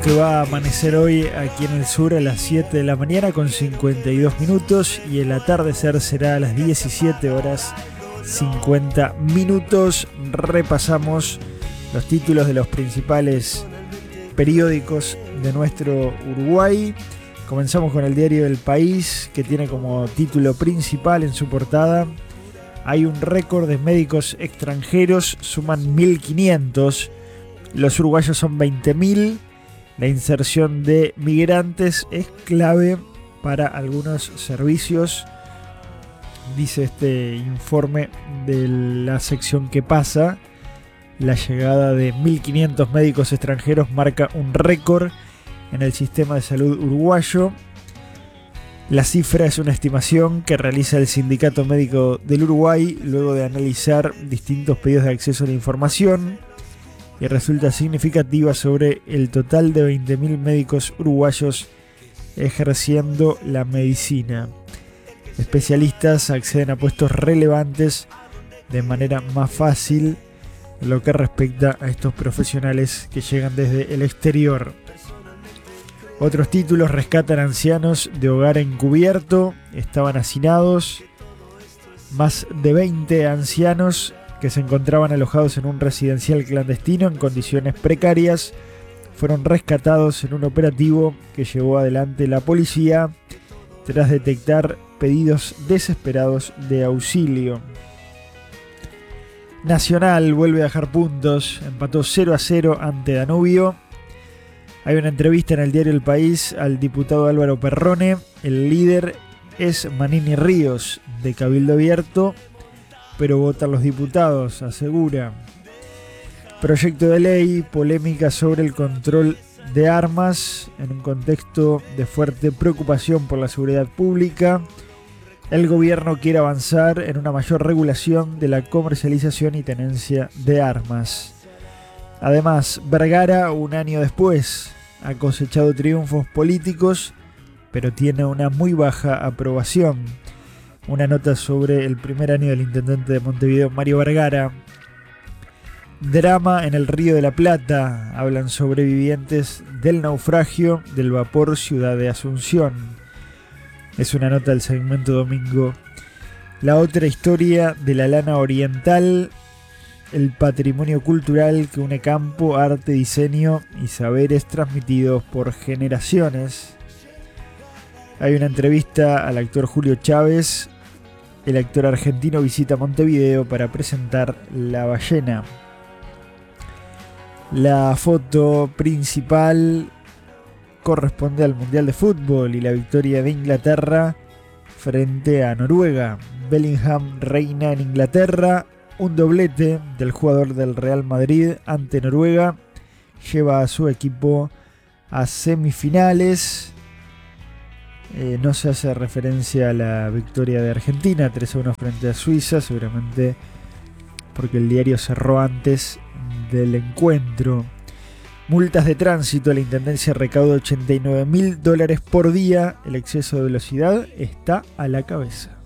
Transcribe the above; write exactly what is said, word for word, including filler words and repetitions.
Que va a amanecer hoy aquí en el sur a las siete de la mañana con cincuenta y dos minutos y el atardecer será a las diecisiete horas cincuenta minutos. Repasamos los títulos de los principales periódicos de nuestro Uruguay. Comenzamos con el diario El País, que tiene como título principal en su portada: hay un récord de médicos extranjeros, suman mil quinientos, los uruguayos son veinte mil. La inserción de migrantes es clave para algunos servicios, dice este informe de la sección que pasa. La llegada de mil quinientos médicos extranjeros marca un récord en el sistema de salud uruguayo. La cifra es una estimación que realiza el Sindicato Médico del Uruguay luego de analizar distintos pedidos de acceso a la información, y resulta significativa sobre el total de veinte mil médicos uruguayos ejerciendo la medicina. Especialistas acceden a puestos relevantes de manera más fácil en lo que respecta a estos profesionales que llegan desde el exterior. Otros títulos: rescatan ancianos de hogar encubierto, estaban hacinados. Más de veinte ancianos que se encontraban alojados en un residencial clandestino en condiciones precarias fueron rescatados en un operativo que llevó adelante la policía tras detectar pedidos desesperados de auxilio. Nacional vuelve a dejar puntos, empató cero a cero ante Danubio. Hay una entrevista en el diario El País al diputado Álvaro Perrone. El líder es Manini Ríos, de Cabildo Abierto, pero votan los diputados, asegura. Proyecto de ley, polémica sobre el control de armas en un contexto de fuerte preocupación por la seguridad pública. El gobierno quiere avanzar en una mayor regulación de la comercialización y tenencia de armas. Además, Vergara, un año después, ha cosechado triunfos políticos, pero tiene una muy baja aprobación. Una nota sobre el primer año del intendente de Montevideo, Mario Vergara. Drama en el Río de la Plata. Hablan sobrevivientes del naufragio del vapor Ciudad de Asunción. Es una nota del segmento domingo. La otra historia de la lana oriental. El patrimonio cultural que une campo, arte, diseño y saberes transmitidos por generaciones. Hay una entrevista al actor Julio Chávez. El actor argentino visita Montevideo para presentar La Ballena. La foto principal corresponde al Mundial de Fútbol y la victoria de Inglaterra frente a Noruega. Bellingham reina en Inglaterra. Un doblete del jugador del Real Madrid ante Noruega lleva a su equipo a semifinales. Eh, no se hace referencia a la victoria de Argentina tres a uno frente a Suiza, seguramente porque el diario cerró antes del encuentro. Multas de tránsito. La intendencia recauda ochenta y nueve mil dólares por día. El exceso de velocidad está a la cabeza.